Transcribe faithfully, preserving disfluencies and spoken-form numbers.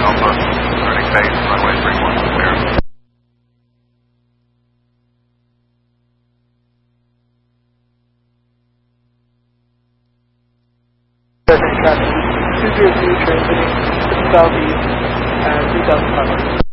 Alpha, turning base, runway three one, clear. Traffic two zero two transmitting southeast at three thousand five hundred.